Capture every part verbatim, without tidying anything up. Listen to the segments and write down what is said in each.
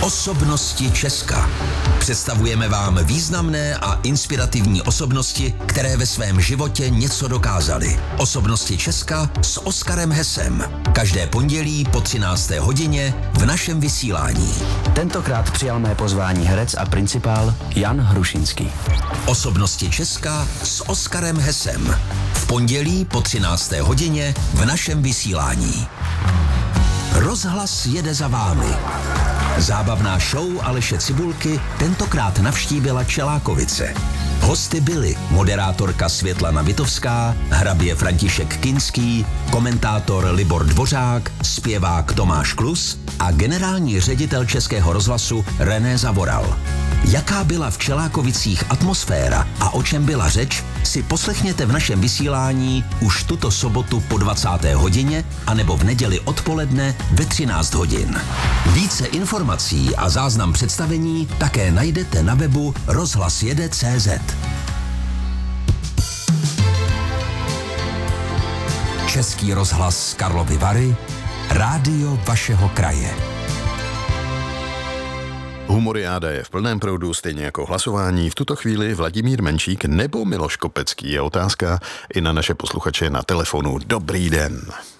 Osobnosti Česka. Představujeme vám významné a inspirativní osobnosti, které ve svém životě něco dokázaly. Osobnosti Česka s Oskarem Hesem. Každé pondělí po třinácté hodině v našem vysílání. Tentokrát přijal mé pozvání herec a principál Jan Hrušinský. Osobnosti Česka s Oskarem Hesem. V pondělí po třinácté hodině v našem vysílání. Rozhlas jede za vámi. Zábavná show Aleše Cibulky tentokrát navštívila Čelákovice. Hosty byli moderátorka Světlana Vitovská, hrabě František Kinský, komentátor Libor Dvořák, zpěvák Tomáš Klus a generální ředitel Českého rozhlasu René Zavoral. Jaká byla v Čelákovicích atmosféra a o čem byla řeč, si poslechněte v našem vysílání už tuto sobotu po dvacáté hodině anebo v neděli odpoledne ve třináct hodin. Více informací a záznam představení také najdete na webu rozhlas jede tečka cé zet. Český rozhlas Karlovy Vary, rádio vašeho kraje. Humoriáda je v plném proudu, stejně jako hlasování. V tuto chvíli Vladimír Menšík nebo Miloš Kopecký je otázka i na naše posluchače na telefonu. Dobrý den.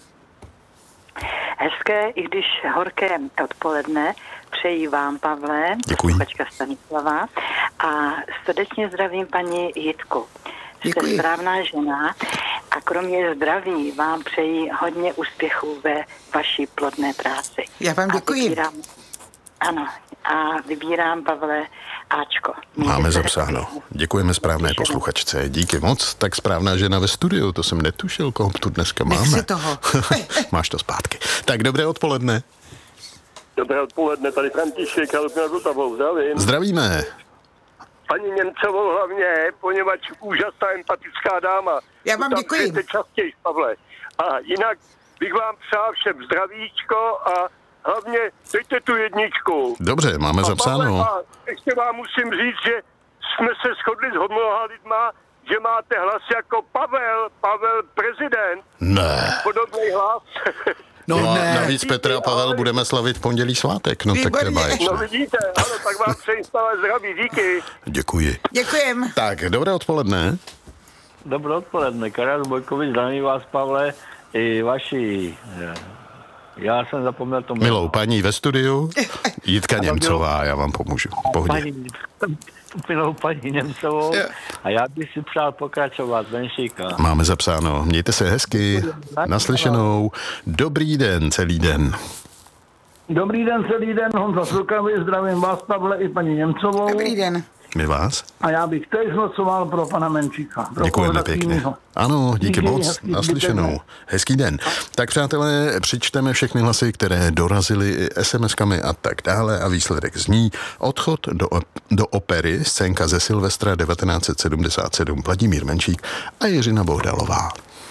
Hezké, i když horké odpoledne, přeji vám, Pavle, posluchačka Stanislava, a srdečně zdravím paní Jitku. Jste správná žena a kromě zdraví vám přeji hodně úspěchů ve vaší plodné práci. Já vám děkuji. A vybírám, ano, a vybírám, Pavle, Ačko. Mějte Máme se zapsáno. hezky. Děkujeme správné posluchačce. Díky moc. Tak správná žena ve studiu, to jsem netušil, koho tu dneska máme. Nech si toho. Máš to zpátky. Tak dobré odpoledne. Dobré odpoledne, tady František, ale na Zotavou, zdravím. Zdravíme. Paní Němcovou hlavně, poněvadž úžasná empatická dáma. Já vám Tam děkuji. přijďte častěji, Pavle. A jinak bych vám přál všem zdravíčko a hlavně dejte tu jedničku. Dobře, máme a zapsáno. Pavle, a ještě vám musím říct, že jsme se shodli s mnoha lidma, že máte hlas jako Pavel, Pavel prezident. Ne. Podobný hlas. No, no ne. navíc Petr a Pavel budeme slavit v pondělí svátek. No tak to je báječné. No vidíte, ano, tak vám přeji stále zdraví, díky. Děkuji. Děkujem. Tak, dobré odpoledne. Dobré odpoledne, Karel Bojkovič, zdravím vás, Pavle, i vaši, já jsem zapomněl to jméno. Milou paní ve studiu, Jitka Němcová, já vám pomůžu. Pohodě. Paní, milou paní Němcovou a já bych si přál pokračovat, Menšíka. Máme zapsáno. Mějte se hezky. Naslyšenou. Dobrý den, celý den. Dobrý den, celý den, Honza Srukavý, zdravím vás, Pavle, i paní Němcovou. Dobrý den. My vás. A já bych též hlasoval pro pana Menčíka. Pro Děkujeme pěkně. Ano, díky Díky, moc. hezký Naslyšenou. zbytek. Hezký den. Tak přátelé, přečteme všechny hlasy, které dorazily es em eskami a tak dále a výsledek zní odchod do, do opery, scénka ze Silvestra devatenáct set sedmdesát sedm, Vladimír Menšík a Jiřina Bohdalová.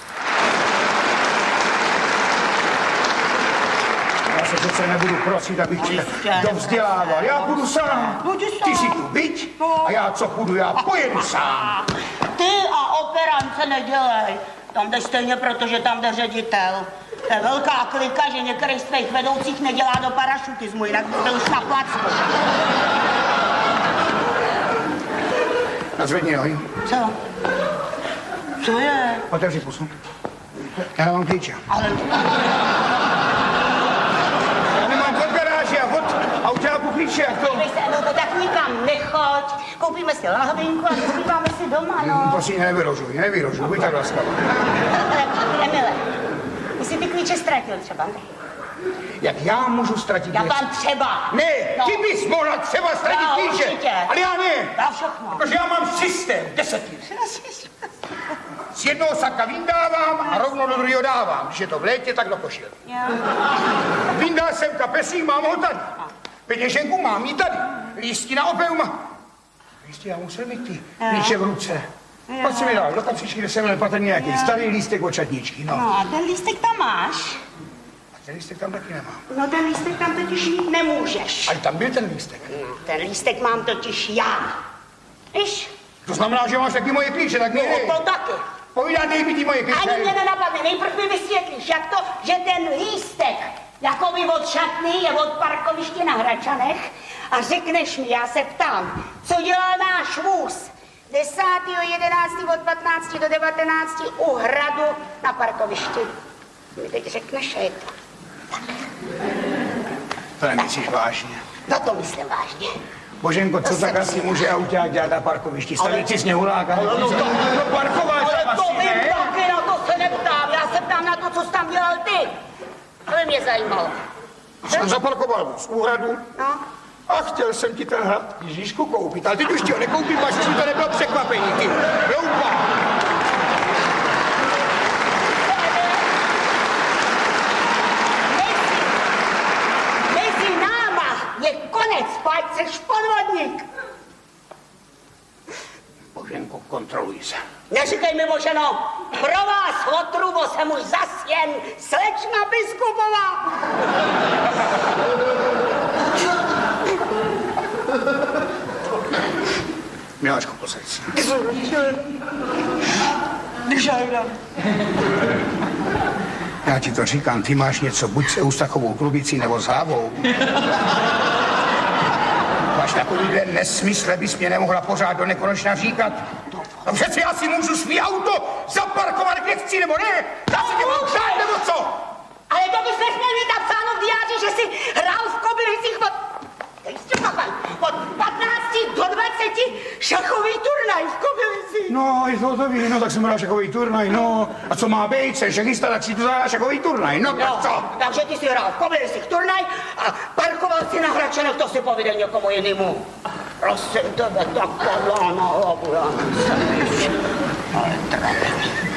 Já se přece nebudu prosit, abych tě dovzdělával. Já půjdu sám. Ty si tu byť a já co půjdu, já pojedu sám. Ty a operance nedělej. Tam jdeš stejně, protože tam jde ředitel. To je velká klika, že některý z tvých vedoucích nedělá do parašutismu, jinak by byl už na placku. Nazvedni nohy. Co? Co je? Otevři pusu. Já mám klíče. Ale... Já nemám od garáže a od autáku klíče. Jak to? Dívej se, no to tak nikam nechoď. Koupíme si lahvinku a vyspíváme si doma, no. Prosím, nevyrožuj, nevyrožuj, buď tak laskavá. Emile, ty jsi ty klíče ztratil třeba, ne? Jak já můžu ztratit Já věc? vám třeba. Ne, No. ty bys mohla třeba ztratit Já klíče. určitě. Ale já ne. Já všechno. Protože já mám systém, desetin. Z jednoho saka vyndávám a rovno do druhého dávám. Když je to v létě, tak do košile. Vyndal jsem kapesník, mám ho tady. Peněženku mám ji tady. Lístky na operu mám. Lístky, já musel mít ty klíče v ruce. Pojď si mi dál, do kapsičky, kde jsem měl patrně nějaký starý lístek od čatničky, no. No a ten lístek tam máš. A ten lístek tam taky nemám. No ten lístek tam totiž mít nemůžeš. Ale tam byl ten lístek. No, ten lístek mám totiž já. Víš? To znamená, že máš taky moje klíče, tak ne. No to taky. Povídá, dej mi ty moje klíče. Ani mě nenapadne, nejprv mi vysvětlíš, jak to, že ten lístek Jako by od šatny je od parkoviště na Hračanech a řekneš mi, já se ptám, co dělá náš vůz desátého jedenáctého od patnácti do devatenácti u hradu na parkovišti. Mi teď řekneš, je to. To nemyslíš vážně. No to myslím vážně. Boženko, co tak asi může auták dělat na parkovišti? Stavit si sněhuláka? No, no, to, no parkovat ale to asi, vím ne? taky, na to se neptám. Já se ptám na to, co jsi tam dělal ty. To by mě zajímalo. Jsem zaparkoval z úhradu. No. A chtěl jsem ti ten hrad Ježíšku koupit, ale teď už ti ho nekoupím, až si to nebylo překvapení, ty hloupá. Mezi náma je konec, pojď seš podvodník. Boženko, kontroluj se. Neříkej mi, Boženo, pro vás otrubo jsem už zas jen slečna Biskupová. Miláčko, posaď se. Já ti to říkám, ty máš něco buď s Eustachovou trubicí nebo s hlavou. Máš takovýhle nesmysle, bys mě nemohla pořád do nekonečna říkat. No přeci já si můžu svý auto zaparkovat, kde chci, nebo ne? Já si tě mám přát, nebo co? Ale to bys nesměl mít napsáno v diáři, že jsi hrál v Kobylisích od... od patnácti do dvaceti šachový turnaj v Kobylisích. No, je to to ví, no tak jsem hrál šachový turnaj, no. A co má být, se šachista, tak si tu zahrál šachový turnaj, no tak co? Takže ty si hrál v Kobylisích turnaj a parkoval si na Hračanech, to si povídej někomu jinému. Prosím tebe, tak padla na hlavu, já nejsem. Ale trefil.